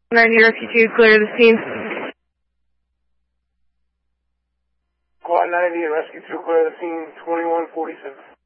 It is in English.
90 Rescue 2, clear the scene. Quad 90 and Rescue 2, clear the scene, 2147.